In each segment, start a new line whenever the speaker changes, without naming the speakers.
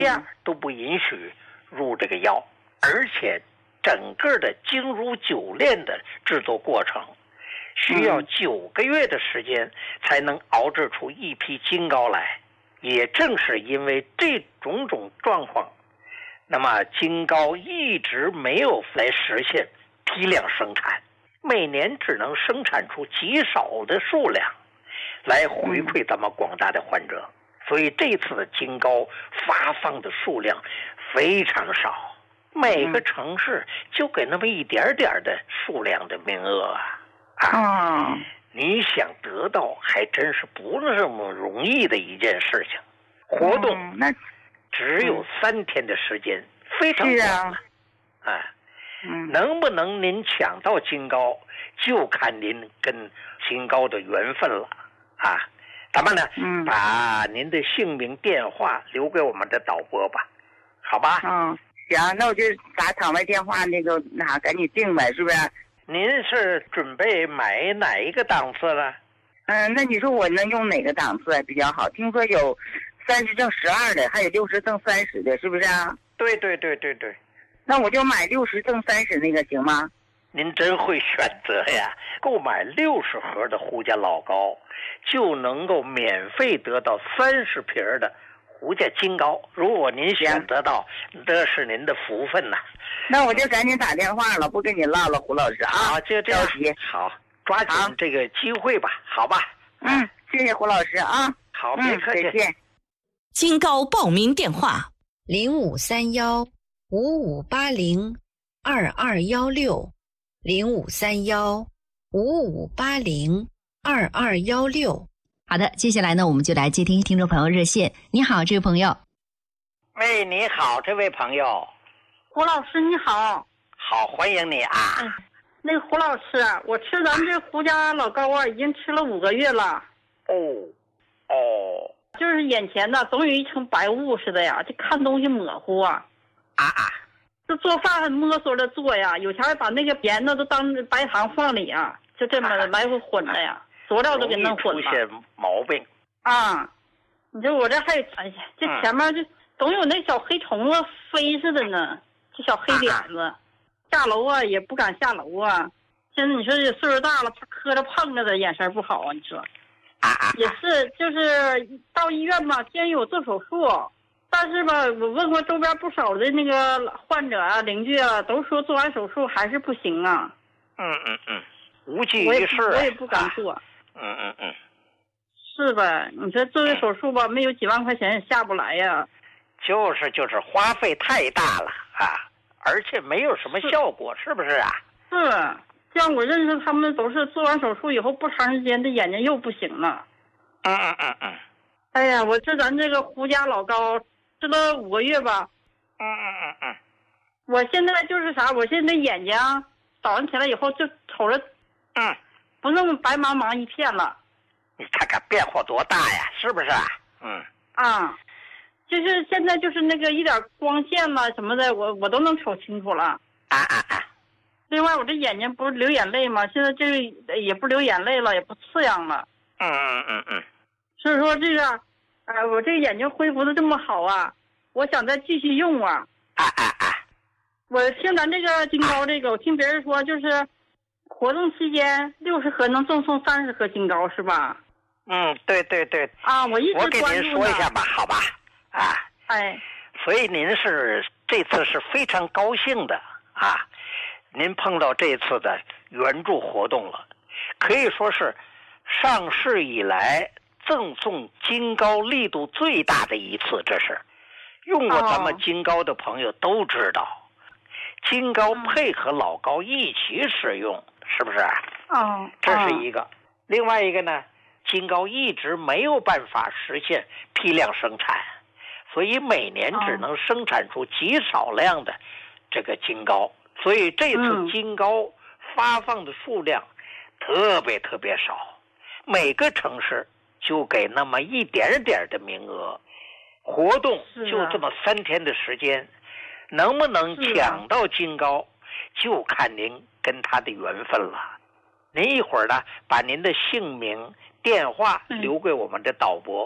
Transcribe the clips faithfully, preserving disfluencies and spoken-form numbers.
样都不允许入这个药，而且整个的精乳酒炼的制作过程需要九个月的时间才能熬制出一批金膏来。也正是因为这种种状况，那么金膏一直没有来实现批量生产，每年只能生产出极少的数量来回馈咱们广大的患者，所以这次的金膏发放的数量非常少，每个城市就给那么一点点的数量的名额啊！啊，你想得到还真是不是这么容易的一件事情。活动那只有三天的时间，非常短了啊！能不能您抢到金膏，就看您跟金膏的缘分了啊！咱们呢，嗯，把您的姓名、电话留给我们的导播吧，好吧？
嗯，行，那我就打场外电话，那个那赶紧定呗，是不是？
您是准备买哪一个档次了？
嗯，那你说我能用哪个档次比较好？听说有三十赠十二的，还有六十赠三十的，是不是啊？
对对对对对。
那我就买六十赠三十那个行吗？
您真会选择呀！购买六十盒的胡家老膏，就能够免费得到三十瓶的胡家金膏。如果您选择到，这是您的福分呐。
那我就赶紧打电话了，不跟你唠了，胡老师啊。
好，就这样。好，抓紧这个机会吧，好吧？
嗯，谢谢胡老师啊。
好，别客气。
再见。
金膏报名电话：
零五三幺五五八零二二幺六。零五三幺五五八零二二幺六。
好的，接下来呢，我们就来接听听众朋友热线。你好，这位朋友。
喂，你好，这位朋友。
胡老师你好。
好，欢迎你啊。
哎，那个胡老师，我吃咱这胡家老膏啊，已经吃了五个月了。
哦，哦。
就是眼前呢，总有一层白雾似的呀，就看东西模糊啊。
啊啊。
这做饭摸索着做呀，有前把那个盐呢都当白糖放里啊，就这么来回混了呀，佐料都给弄混了。
出现毛病
啊！你说我这还有，哎呀，这前面就总有那小黑虫子飞似的呢，这小黑点子，啊、下楼啊也不敢下楼啊。现在你说这岁数大了，怕磕着碰着的，眼神不好啊。你说，
啊、
也是，就是到医院嘛，既然有做手术。但是吧，我问过周边不少的那个患者啊、邻居啊，都说做完手术还是不行啊。
嗯嗯嗯，无济于事。
我也不敢做。
啊、嗯嗯嗯，
是呗？你说做个手术吧，没有几万块钱也下不来呀。
就是就是花费太大了啊，而且没有什么效果，是, 是不是啊？
是，像我认识他们都是做完手术以后不长时间，这眼睛又不行了。
嗯嗯嗯嗯。
哎呀，我吃咱这个胡家老膏。吃了五个月吧，
嗯嗯嗯嗯，
我现在就是啥，我现在眼睛早上起来以后就瞅着，
嗯，
不那么白茫茫一片了。
你看看变化多大呀，是不是啊？嗯
啊，就是现在就是那个一点光线了什么的，我我都能瞅清楚了。
啊啊啊！
另外，我这眼睛不是流眼泪吗？现在这个也不流眼泪了，也不刺痒了。
嗯嗯嗯嗯。
所以说这个。哎，我这个眼睛恢复的这么好啊，我想再继续用啊。
啊啊啊！
我听咱这个金膏这个，我听别人说就是活动期间六十盒能赠送三十盒金膏是吧？
嗯，对对对。
啊，我一直关注呢。
我给您说一下吧，好吧？啊。
哎。
所以您是这次是非常高兴的啊，您碰到这次的援助活动了，可以说是上市以来。赠送金膏力度最大的一次，这是用过咱们金膏的朋友都知道，哦、金膏配合老膏一起使用，是不是？
哦，
这是一个。另外一个呢，金膏一直没有办法实现批量生产，所以每年只能生产出极少量的这个金膏，所以这次金膏发放的数量特别特别少，每个城市。就给那么一点点的名额，活动就这么三天的时间，能不能抢到金膏，就看您跟他的缘分了。您一会儿呢，把您的姓名、电话留给我们的导播，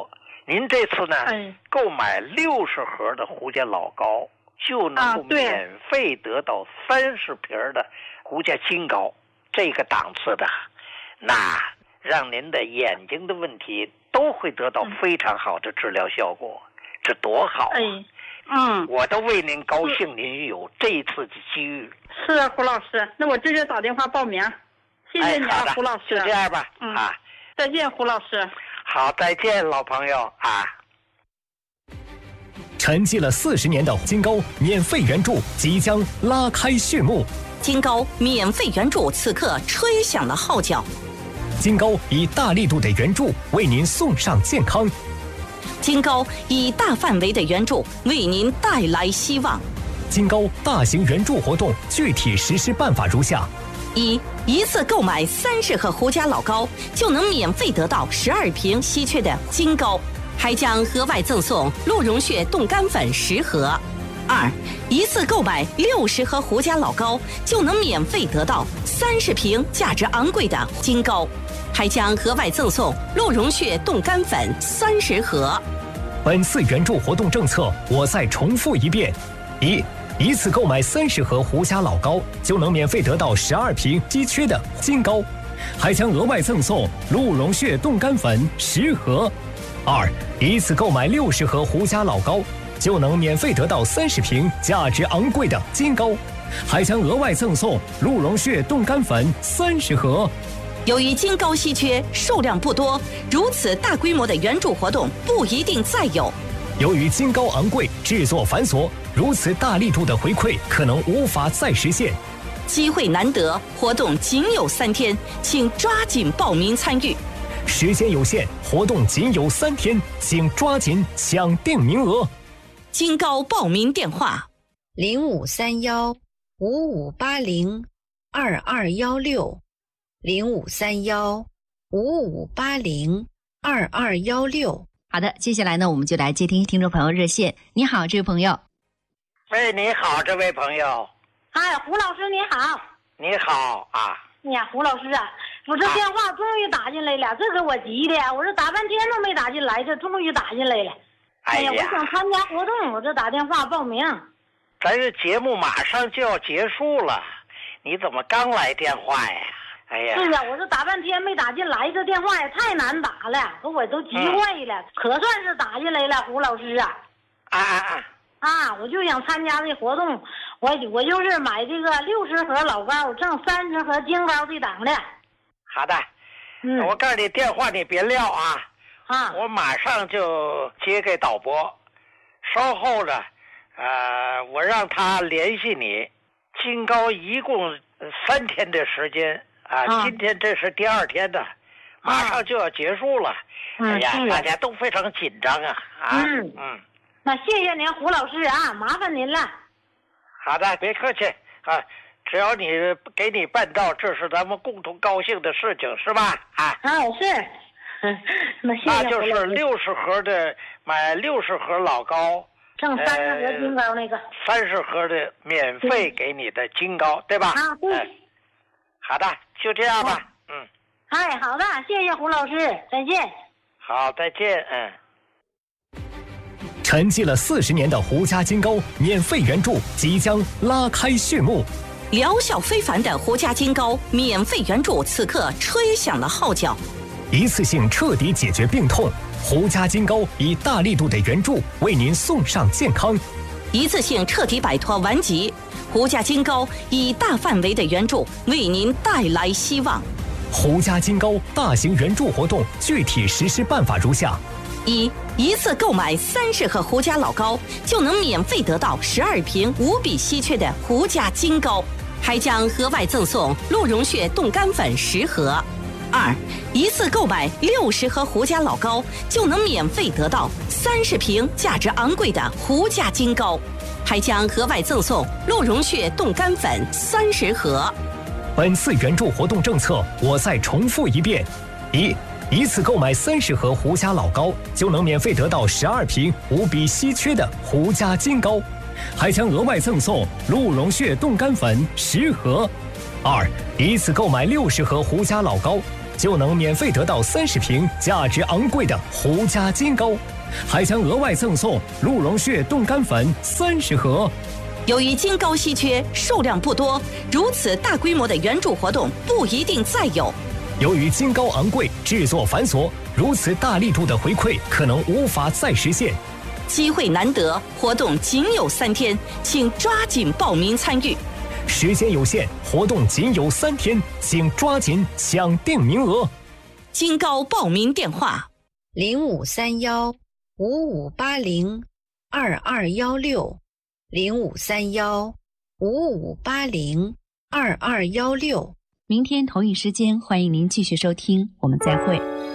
您这次呢，
哎
购买六十盒的胡家老高，就能够
啊对
免费得到三十瓶的胡家金高，这个档次的，那让您的眼睛的问题都会得到非常好的治疗效果，这多好啊！
哎，嗯，
我都为您高兴，您有这次的机遇。
是啊，胡老师，那我直接打电话报名，谢谢你啊，
哎好的
胡老师。
就这样吧，
嗯
啊，
再见，胡老师。
好，再见，老朋友啊。
沉寂了四十年的金高免费援助即将拉开序幕，
金高免费援助此刻吹响了号角，
金高以大力度的援助为您送上健康，
金高以大范围的援助为您带来希望。
金高大型援助活动具体实施办法如下：
一、一次购买三十盒胡家老高，就能免费得到十二瓶稀缺的金高，还将额外赠送鹿茸血冻干粉十盒。二、一次购买六十盒胡家老高，就能免费得到三十瓶价值昂贵的金高，还将额外赠送鹿茸血冻干粉三十盒。
本次援助活动政策，我再重复一遍：一、一次购买三十盒胡家老高，就能免费得到十二瓶稀缺的金高，还将额外赠送鹿茸血冻干粉十盒。二、一次购买六十盒胡家老高，就能免费得到三十瓶价值昂贵的金高，还将额外赠送鹿茸血冻干粉三十盒。
由于金高稀缺，数量不多，如此大规模的援助活动不一定再有。
由于金高昂贵，制作繁琐，如此大力度的回馈可能无法再实现。
机会难得，活动仅有三天，请抓紧报名参与。
时间有限，活动仅有三天，请抓紧抢定名额。
金高报名电话：
零五三幺五五八零二二幺六，零五三幺五五八零二二幺六。
好的，接下来呢，我们就来接听听众朋友热线。你好，这位朋友。
喂，你好，这位朋友。
哎，胡老师你好。
你好啊。
哎呀，胡老师啊，我这电话终于打进来了，这给我急的，我这打半天都没打进来，这终于打进来了。
哎呀，
我想参加活动，我这打电话报名。
咱这节目马上就要结束了，你怎么刚来电话呀？哎呀，
是啊，我这打半天没打进来，这电话也太难打了，给我都急坏了，嗯、可算是打进来了，胡老师啊。
啊啊啊！
啊，我就想参加这活动，我我就是买这个六十盒老高，挣三十盒金高的档的。
好的，嗯，我告诉你，电话你别撂啊，
啊，
我马上就接给导播，稍后呢，呃，我让他联系你。金高一共三天的时间啊，啊今天这是第二天的，马上就要结束了。啊、哎呀，嗯、大家都非常紧张啊啊，
嗯嗯。那谢谢您，胡老师啊，麻烦您了。
好的，别客气啊，只要你给你办到，这是咱们共同高兴的事情，是吧？啊，
啊是，那谢谢。
那就是六十盒的，买六十盒老高，
挣三十盒金高那个。
三十盒的免费给你的金高，对吧？
啊对、哎。
好的，就这样吧。嗯。
哎，好的，谢谢胡老师，再见。
好，再见，嗯。
沉寂了四十年的胡家金高免费援助即将拉开序幕，
疗效非凡的胡家金高免费援助此刻吹响了号角，
一次性彻底解决病痛，胡家金高以大力度的援助为您送上健康，
一次性彻底摆脱顽疾，胡家金高以大范围的援助为您带来希望。
胡家金高大型援助活动具体实施办法如下：
一、一次购买三十盒胡家老高，就能免费得到十二瓶无比稀缺的胡家金高，还将额外赠送鹿茸血冻干粉十盒。二、一次购买六十盒胡家老高，就能免费得到三十瓶价值昂贵的胡家金高，还将额外赠送鹿茸血冻干粉三十盒。
本次援助活动政策，我再重复一遍：一、一次购买三十盒胡家老高，就能免费得到十二瓶无比稀缺的胡家金高，还将额外赠送鹿茸血冻干粉十盒。二、一次购买六十盒胡家老高，就能免费得到三十瓶价值昂贵的胡家金高， 还将额外赠送鹿茸血冻干粉三十盒。
由于金膏稀缺，数量不多，如此大规模的援助活动不一定再有。
由于金膏昂贵，制作繁琐，如此大力度的回馈可能无法再实现。
机会难得，活动仅有三天，请抓紧报名参与。
时间有限，活动仅有三天，请抓紧抢定名额。
金膏报名电话：
零五三幺五五八零二二幺六，零五三幺五五八零二二幺六。
明天同一时间，欢迎您继续收听，我们再会。